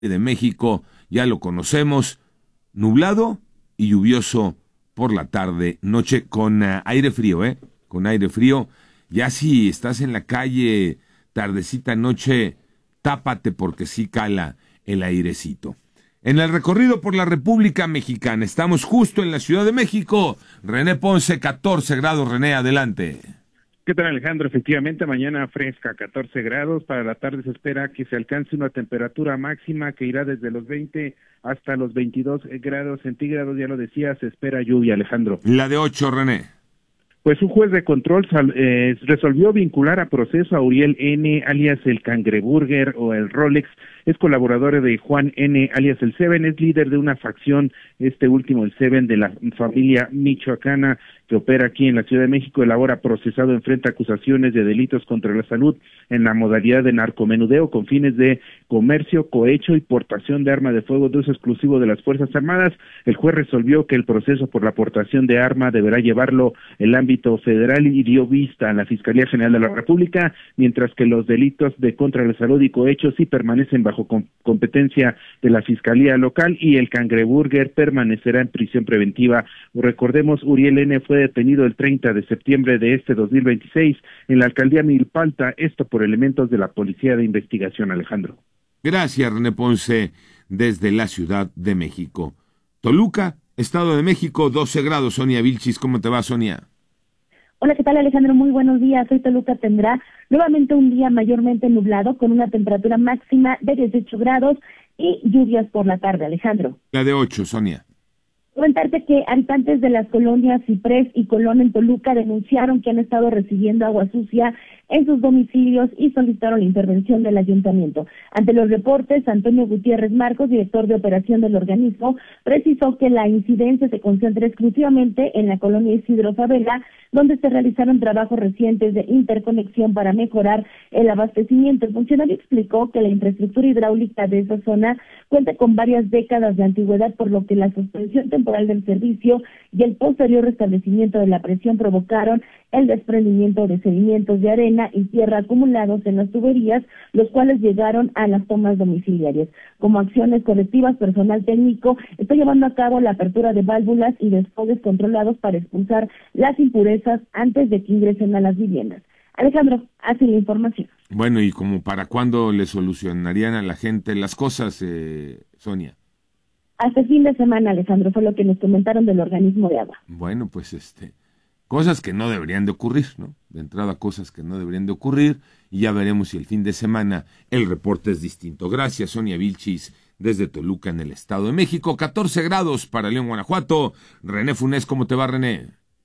de México, ya lo conocemos, nublado y lluvioso por la tarde, noche con aire frío, con aire frío. Ya si estás en la calle, tardecita, noche, tápate porque sí cala el airecito. En el recorrido por la República Mexicana, estamos justo en la Ciudad de México. René Ponce, 14 grados, René, adelante. ¿Qué tal, Alejandro? Efectivamente, mañana fresca, 14 grados. Para la tarde se espera que se alcance una temperatura máxima que irá desde los 20 hasta los 22 grados centígrados. Ya lo decía, se espera lluvia, Alejandro. La de 8, René. Pues un juez de control resolvió vincular a proceso a Uriel N., alias el Cangreburger o el Rolex. Es colaborador de Juan N., alias el Seven, es líder de una facción, este último, el Seven, de la familia michoacana que opera aquí en la Ciudad de México. El ahora procesado enfrenta acusaciones de delitos contra la salud en la modalidad de narcomenudeo con fines de comercio, cohecho y portación de arma de fuego de uso exclusivo de las Fuerzas Armadas. El juez resolvió que el proceso por la portación de arma deberá llevarlo el ámbito federal y dio vista a la Fiscalía General de la República, mientras que los delitos de contra la salud y cohecho sí permanecen bajo competencia de la Fiscalía Local y el Cangreburger permanecerá en prisión preventiva. Recordemos, Uriel N. fue detenido el 30 de septiembre de este 2026 en la alcaldía Milpalta, esto por elementos de la Policía de Investigación, Alejandro. Gracias, René Ponce, desde la Ciudad de México. Toluca, Estado de México, 12 grados. Sonia Vilchis, ¿cómo te va, Sonia? Hola, ¿qué tal, Alejandro? Muy buenos días. Hoy Toluca tendrá nuevamente un día mayormente nublado con una temperatura máxima de 18 grados y lluvias por la tarde, Alejandro. La de 8, Sonia. Comentarte que habitantes de las colonias Ciprés y Colón en Toluca denunciaron que han estado recibiendo agua sucia en sus domicilios y solicitaron la intervención del ayuntamiento. Ante los reportes, Antonio Gutiérrez Marcos, director de operación del organismo, precisó que la incidencia se concentra exclusivamente en la colonia Isidro Favela, donde se realizaron trabajos recientes de interconexión para mejorar el abastecimiento. El funcionario explicó que la infraestructura hidráulica de esa zona cuenta con varias décadas de antigüedad, por lo que la suspensión temporal del servicio y el posterior restablecimiento de la presión provocaron el desprendimiento de sedimentos de arena y tierra acumulados en las tuberías, los cuales llegaron a las tomas domiciliarias. Como acciones colectivas, personal técnico está llevando a cabo la apertura de válvulas y desfogues controlados para expulsar las impurezas antes de que ingresen a las viviendas. Alejandro, así la información. Bueno, ¿y como para cuándo le solucionarían a la gente las cosas, Sonia? Hasta el fin de semana, Alejandro, fue lo que nos comentaron del organismo de agua. Bueno, pues cosas que no deberían de ocurrir, ¿no? De entrada, cosas que no deberían de ocurrir, y ya veremos si el fin de semana el reporte es distinto. Gracias, Sonia Vilchis, desde Toluca, en el Estado de México. 14 grados para León, Guanajuato. René Funes, ¿cómo te va, René?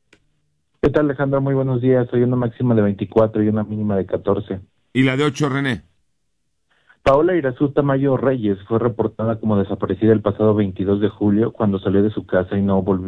¿Qué tal, Alejandro? Muy buenos días. Hoy una máxima de 24 y una mínima de 14. ¿Y la de 8, René? Paola Irazú Tamayo Reyes fue reportada como desaparecida el pasado 22 de julio cuando salió de su casa y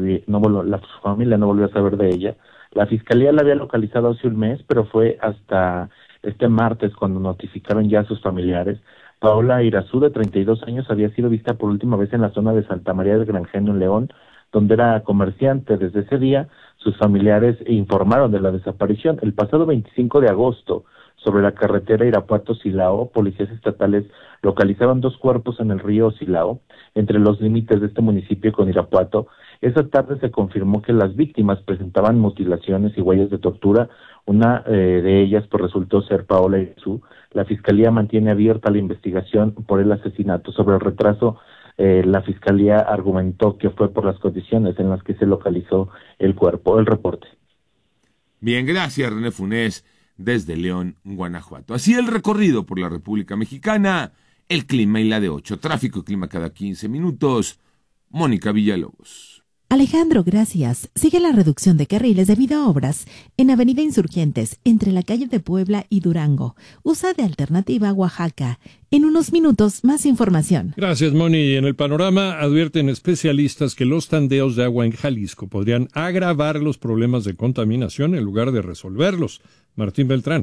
su familia no volvió a saber de ella. La Fiscalía la había localizado hace un mes, pero fue hasta este martes cuando notificaron ya a sus familiares. Paola Irazú, de 32 años, había sido vista por última vez en la zona de Santa María del Granjeno, en León, donde era comerciante. Desde ese día, sus familiares informaron de la desaparición. El pasado 25 de agosto, sobre la carretera Irapuato-Silao, policías estatales localizaron 2 cuerpos en el río Silao, entre los límites de este municipio con Irapuato. Esa tarde se confirmó que las víctimas presentaban mutilaciones y huellas de tortura. Una de ellas pues resultó ser Paola Irazú. La Fiscalía mantiene abierta la investigación por el asesinato. Sobre el retraso, la Fiscalía argumentó que fue por las condiciones en las que se localizó el cuerpo. El reporte. Bien, gracias, René Funes, desde León, Guanajuato. Así el recorrido por la República Mexicana, el clima y la de 8. Tráfico y clima cada 15 minutos. Mónica Villalobos. Alejandro, gracias. Sigue la reducción de carriles debido a obras en Avenida Insurgentes, entre la calle de Puebla y Durango. Usa de alternativa Oaxaca. En unos minutos, más información. Gracias, Moni. En el panorama advierten especialistas que los tandeos de agua en Jalisco podrían agravar los problemas de contaminación en lugar de resolverlos. Martín Beltrán.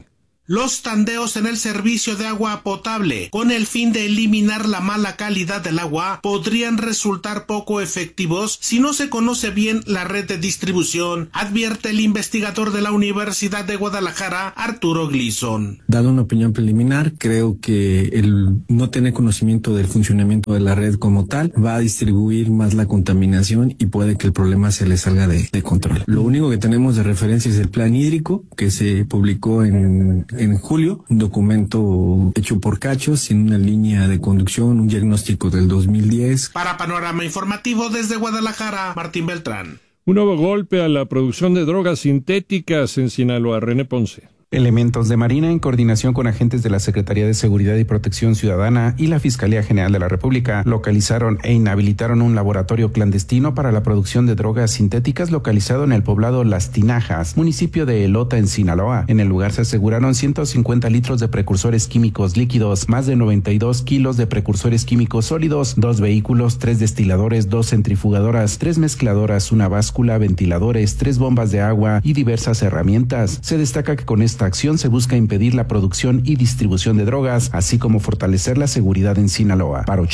Los tandeos en el servicio de agua potable, con el fin de eliminar la mala calidad del agua, podrían resultar poco efectivos si no se conoce bien la red de distribución, advierte el investigador de la Universidad de Guadalajara, Arturo Gleason. Dado una opinión preliminar, creo que el no tener conocimiento del funcionamiento de la red como tal va a distribuir más la contaminación y puede que el problema se le salga de control. Lo único que tenemos de referencia es el plan hídrico que se publicó en julio, un documento hecho por Cachos, sin una línea de conducción, un diagnóstico del 2010. Para Panorama Informativo desde Guadalajara, Martín Beltrán. Un nuevo golpe a la producción de drogas sintéticas en Sinaloa. René Ponce. Elementos de Marina, en coordinación con agentes de la Secretaría de Seguridad y Protección Ciudadana y la Fiscalía General de la República, localizaron e inhabilitaron un laboratorio clandestino para la producción de drogas sintéticas localizado en el poblado Las Tinajas, municipio de Elota, en Sinaloa. En el lugar se aseguraron 150 litros de precursores químicos líquidos, más de 92 kilos de precursores químicos sólidos, 2 vehículos, 3 destiladores, 2 centrifugadoras, 3 mezcladoras, una báscula, ventiladores, 3 bombas de agua y diversas herramientas. Se destaca que con esta acción se busca impedir la producción y distribución de drogas, así como fortalecer la seguridad en Sinaloa. Para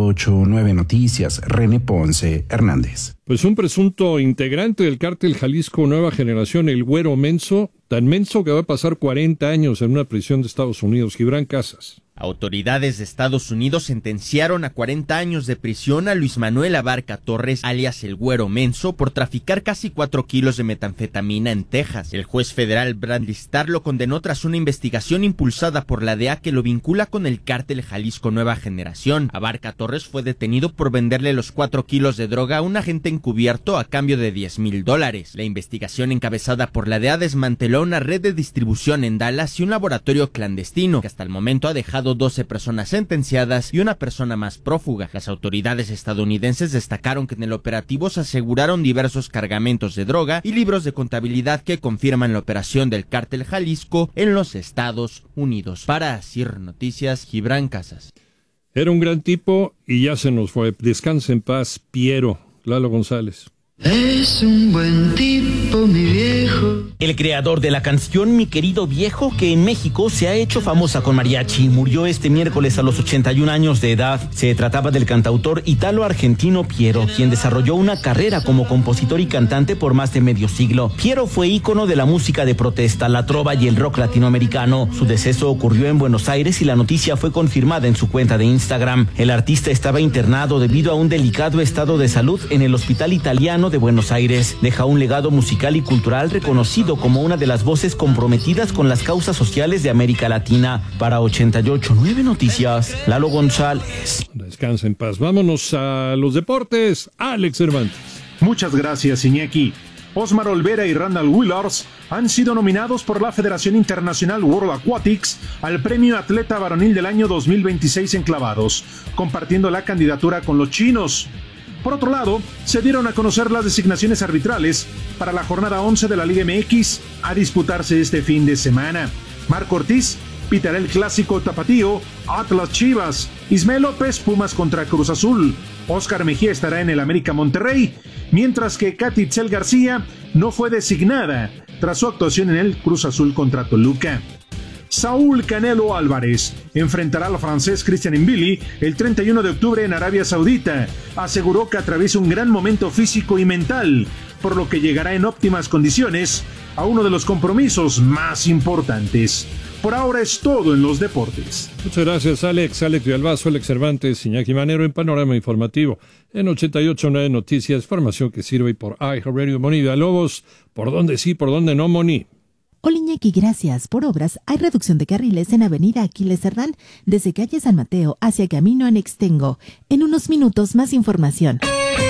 88.9 Noticias, René Ponce Hernández. Pues un presunto integrante del cártel Jalisco Nueva Generación, el Güero Menso, tan menso que va a pasar 40 años en una prisión de Estados Unidos. Gibran Casas. Autoridades de Estados Unidos sentenciaron a 40 años de prisión a Luis Manuel Abarca Torres, alias el Güero Menso, por traficar casi 4 kilos de metanfetamina en Texas. El juez federal Bradley Starr lo condenó tras una investigación impulsada por la DEA que lo vincula con el cártel Jalisco Nueva Generación. Abarca Torres fue detenido por venderle los 4 kilos de droga a un agente encubierto a cambio de $10,000. La investigación encabezada por la DEA desmanteló una red de distribución en Dallas y un laboratorio clandestino que hasta el momento ha dejado 12 personas sentenciadas y una persona más prófuga. Las autoridades estadounidenses destacaron que en el operativo se aseguraron diversos cargamentos de droga y libros de contabilidad que confirman la operación del cártel Jalisco en los Estados Unidos. Para Asir Noticias, Gibran Casas. Era un gran tipo y ya se nos fue. Descansa en paz, Piero. Lalo González. Es un buen tipo, mi viejo. El creador de la canción Mi Querido Viejo, que en México se ha hecho famosa con mariachi, murió este miércoles a los 81 años de edad. Se trataba del cantautor italo-argentino Piero, quien desarrolló una carrera como compositor y cantante por más de medio siglo. Piero fue ícono de la música de protesta, la trova y el rock latinoamericano. Su deceso ocurrió en Buenos Aires y la noticia fue confirmada en su cuenta de Instagram. El artista estaba internado debido a un delicado estado de salud en el Hospital Italiano de Buenos Aires. Deja un legado musical y cultural reconocido como una de las voces comprometidas con las causas sociales de América Latina. Para 88.9 Noticias, Lalo González. Descansa en paz. Vámonos a los deportes. Alex Cervantes. Muchas gracias, Iñaki. Osmar Olvera y Randall Willars han sido nominados por la Federación Internacional World Aquatics al Premio Atleta Varonil del año 2026 en clavados, compartiendo la candidatura con los chinos. Por otro lado, se dieron a conocer las designaciones arbitrales para la jornada 11 de la Liga MX a disputarse este fin de semana. Marco Ortiz pitará el clásico tapatío Atlas Chivas, Ismael López Pumas contra Cruz Azul, Óscar Mejía estará en el América Monterrey, mientras que Katy Itzel García no fue designada tras su actuación en el Cruz Azul contra Toluca. Saúl Canelo Álvarez enfrentará al francés Christian Mbili el 31 de octubre en Arabia Saudita. Aseguró que atraviesa un gran momento físico y mental, por lo que llegará en óptimas condiciones a uno de los compromisos más importantes. Por ahora es todo en los deportes. Muchas gracias, Alex. Alex Villalbazo, Alex Cervantes, Iñaki Manero en Panorama Informativo. En 88.9 Noticias, formación que sirve por iHeartRadio. Moni Villalobos, ¿por dónde sí, por dónde no, Moni? Hola Iñaki, gracias. Por obras hay reducción de carriles en Avenida Aquiles Cerdán desde calle San Mateo hacia Camino Anextengo. En unos minutos más información.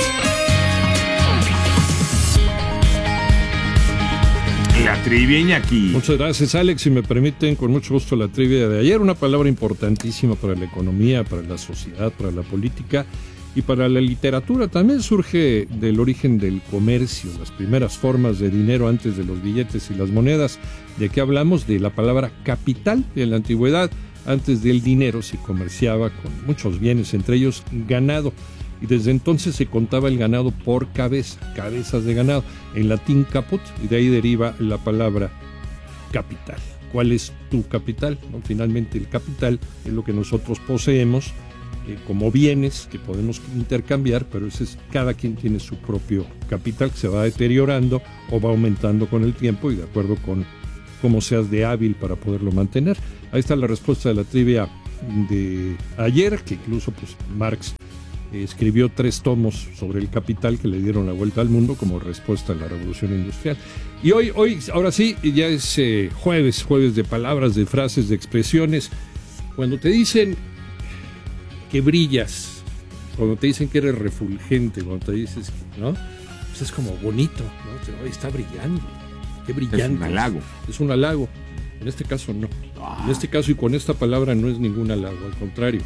La trivia, Iñaki. Muchas gracias, Alex. Si me permiten, con mucho gusto la trivia de ayer. Una palabra importantísima para la economía, para la sociedad, para la política y para la literatura. También surge del origen del comercio, las primeras formas de dinero antes de los billetes y las monedas. ¿De qué hablamos? De la palabra capital. En la antigüedad, antes del dinero, se comerciaba con muchos bienes, entre ellos ganado. Y desde entonces se contaba el ganado por cabeza, cabezas de ganado. En latín caput, y de ahí deriva la palabra capital. cuál es tu capital, ¿no? Finalmente el capital es lo que nosotros poseemos como bienes que podemos intercambiar, pero cada quien tiene su propio capital que se va deteriorando o va aumentando con el tiempo y de acuerdo con cómo seas de hábil para poderlo mantener. Ahí está la respuesta de la trivia de ayer, que incluso pues Marx escribió 3 tomos sobre el capital que le dieron la vuelta al mundo como respuesta a la revolución industrial. Y hoy ahora sí, ya es jueves de palabras, de frases, de expresiones. Cuando te dicen que brillas, cuando te dicen que eres refulgente, cuando te dices, ¿no? Pues es como bonito, ¿no? Hoy está brillando, qué brillante. Es un halago. Es un halago. En este caso no. En este caso y con esta palabra no es ningún halago, al contrario.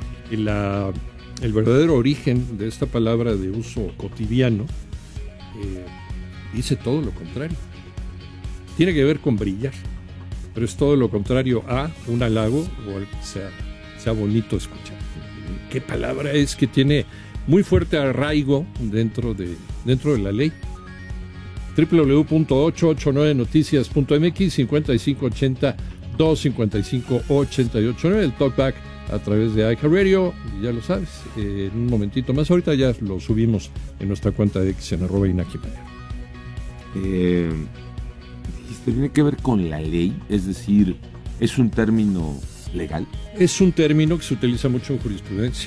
El verdadero origen de esta palabra de uso cotidiano dice todo lo contrario. Tiene que ver con brillar, pero es todo lo contrario a un halago o al que sea bonito escuchar. ¿Qué palabra es que tiene muy fuerte arraigo dentro de la ley? www.889noticias.mx 5580-255-889, el talkback a través de iHeartRadio, ya lo sabes, en un momentito más, ahorita ya lo subimos en nuestra cuenta de X en @Inaki Manero. Dijiste, tiene que ver con la ley, es decir, es un término legal. Es un término que se utiliza mucho en jurisprudencia.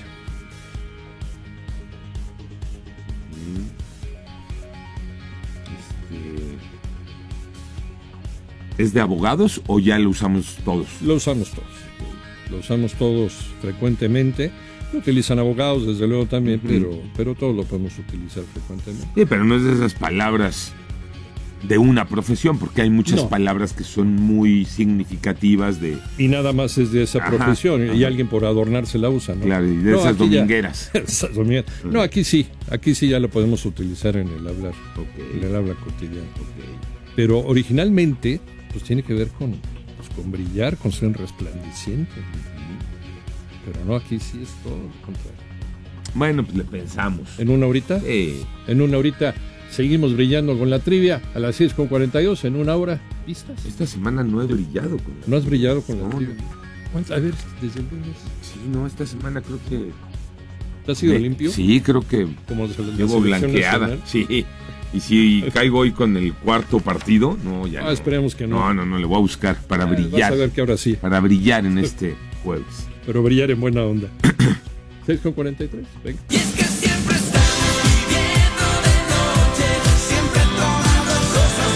¿Es de abogados o ya lo usamos todos? Lo usamos todos. Lo usamos todos frecuentemente. Lo utilizan abogados, desde luego también, pero todos lo podemos utilizar frecuentemente. Sí, pero no es de esas palabras de una profesión, porque hay muchas palabras que son muy significativas de... Y nada más es de esa profesión, y alguien por adornarse la usa, ¿no? Claro, y de esas domingueras. No, aquí sí ya lo podemos utilizar en el hablar, en el habla cotidiano. Pero originalmente, pues tiene que ver con brillar, con ser resplandeciente. Pero no, aquí sí es todo lo contrario. Bueno, pues le pensamos. ¿En una horita? En una horita seguimos brillando con la trivia a las 6:42, en una hora. ¿Vistas? Esta semana no he brillado con la ¿No has brillado con la trivia? A ver, desde el lunes. Sí, no, esta semana creo que... ¿Te has ido limpio? Sí, creo que como llevo blanqueada. Nacional. Sí. Y si caigo hoy con el cuarto partido, no, ya no. Esperemos que no. No, le voy a buscar para brillar. Vas a ver que ahora sí. Para brillar en este jueves. Pero brillar en buena onda. 6:43, venga. Y es que siempre estamos viviendo de noche, siempre tomando cosas,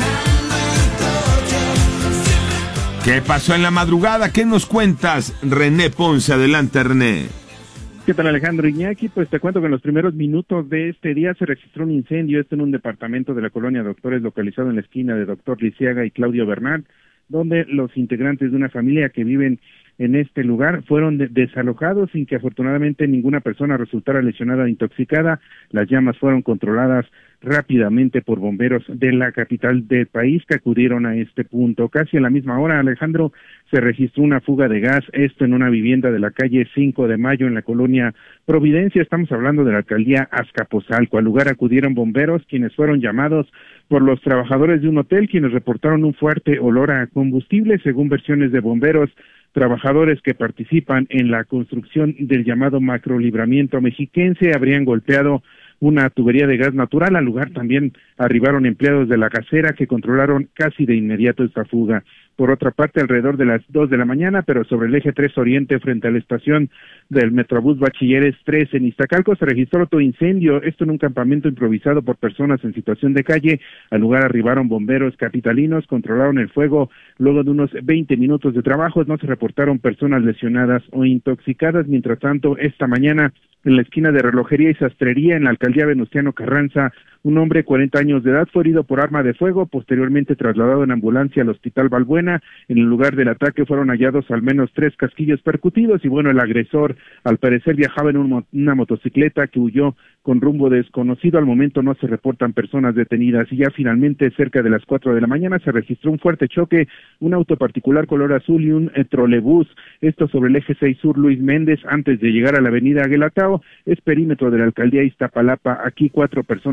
viajando en coche. ¿Qué pasó en la madrugada? ¿Qué nos cuentas, René Ponce? Adelante, René. ¿Qué tal, Alejandro Iñaki? Pues te cuento que en los primeros minutos de este día se registró un incendio, en un departamento de la colonia Doctores localizado en la esquina de Doctor Lisiaga y Claudio Bernal, donde los integrantes de una familia que viven en este lugar fueron desalojados sin que afortunadamente ninguna persona resultara lesionada o intoxicada. Las llamas fueron controladas rápidamente por bomberos de la capital del país que acudieron a este punto. Casi a la misma hora, Alejandro, se registró una fuga de gas, esto en una vivienda de la calle 5 de Mayo en la colonia Providencia. Estamos hablando de la alcaldía Azcapotzalco. Al lugar acudieron bomberos, quienes fueron llamados por los trabajadores de un hotel, quienes reportaron un fuerte olor a combustible. Según versiones de bomberos, trabajadores que participan en la construcción del llamado macrolibramiento mexiquense habrían golpeado una tubería de gas natural. Al lugar también arribaron empleados de la casera que controlaron casi de inmediato esta fuga. Por otra parte, alrededor de las 2 de la mañana, pero sobre el eje 3 Oriente, frente a la estación del Metrobús Bachilleres 3 en Iztacalco, se registró otro incendio, esto en un campamento improvisado por personas en situación de calle. Al lugar arribaron bomberos capitalinos, controlaron el fuego. Luego de unos 20 minutos de trabajo, no se reportaron personas lesionadas o intoxicadas. Mientras tanto, esta mañana, en la esquina de Relojería y Sastrería, en la alcaldía Venustiano Carranza, un hombre de 40 años de edad fue herido por arma de fuego, posteriormente trasladado en ambulancia al Hospital Balbuena. En el lugar del ataque fueron hallados al menos 3 casquillos percutidos y bueno, el agresor al parecer viajaba en una motocicleta que huyó con rumbo desconocido. Al momento no se reportan personas detenidas y ya finalmente cerca de las 4 de la mañana se registró un fuerte choque, un auto particular color azul y un trolebús, esto sobre el eje 6 Sur Luis Méndez antes de llegar a la avenida Aguelatao, es perímetro de la alcaldía Iztapalapa. Aquí 4 personas resultaron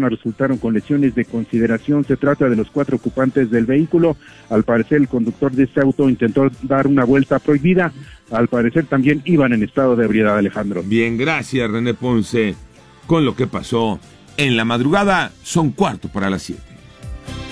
reportaron con lesiones de consideración. Se trata de los 4 ocupantes del vehículo. Al parecer el conductor de este auto intentó dar una vuelta prohibida. Al parecer también iban en estado de ebriedad, Alejandro. Bien, gracias René Ponce. Con lo que pasó en la madrugada, son 7:45.